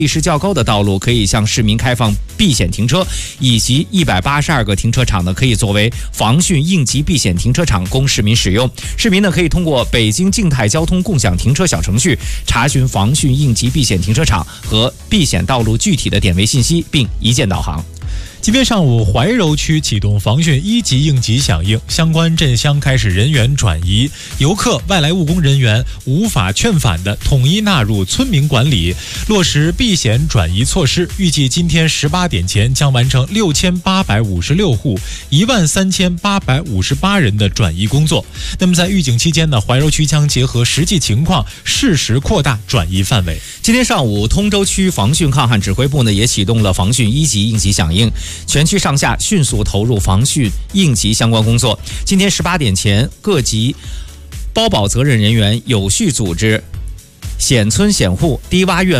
地势较高的道路可以向市民开放避险停车，以及182个停车场呢可以作为防汛应急避险停车场供市民使用。市民呢可以通过北京静态交通共享停车小程序查询防汛应急避险停车场和避险道路具体的点位信息，并一键导航。 今天上午，怀柔区启动防汛1级应急响应，相关镇乡开始人员转移，游客、外来务工人员无法劝返的统一纳入村民管理，落实避险转移措施。预计今天18点前将完成6856户13858人的转移工作。那么在预警期间呢，怀柔区将结合实际情况，适时扩大转移范围。 今天上午，通州区防汛抗旱指挥部呢也启动了防汛1级应急响应。全区上下迅速投入防汛应急相关工作。今天18点前，各级包保责任人员有序组织险村险户、低洼院